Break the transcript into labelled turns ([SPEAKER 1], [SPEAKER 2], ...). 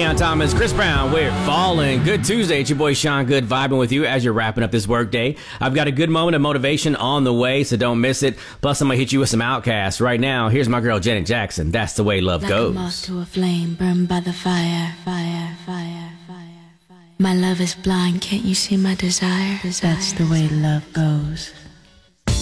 [SPEAKER 1] Leon Thomas, Chris Brown, we're falling. Good Tuesday. It's your boy Sean Good vibing with you as you're wrapping up this work day. I've got a good moment of motivation on the way, so don't miss it. Plus, I'm going to hit you with some Outkast. Right now, here's my girl Janet Jackson. That's the way love goes.
[SPEAKER 2] Like a moth to a flame, burned by the fire. My love is blind, can't you see my desire? That's the way love goes.